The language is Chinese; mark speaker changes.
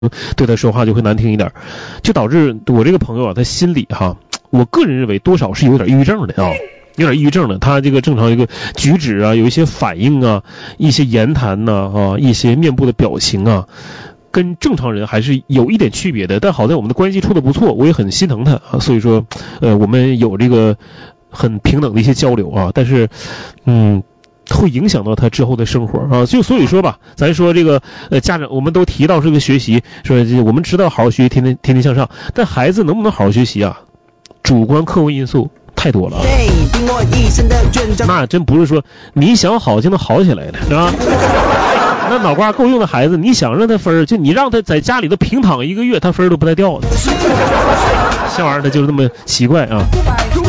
Speaker 1: 对他说话就会难听一点，就导致我这个朋友啊，他心里我个人认为多少是有点抑郁症的啊。有点抑郁症的，他这个正常这个举止啊，有一些反应啊，一些言谈呐一些面部的表情啊，跟正常人还是有一点区别的。但好在我们的关系处得不错，我也很心疼他啊，所以说我们有这个很平等的一些交流啊，但是会影响到他之后的生活啊。所以说吧，咱说这个家长，我们都提到这个学习，说我们知道好好学习，天天向上，但孩子能不能好好学习啊？主观客观因素太多了啊，那真不是说你想好就能好起来的，是吧？那脑瓜够用的孩子，你想让他分，就你让他在家里头平躺1个月，他分都不带掉的。这玩意儿他就是这么奇怪啊。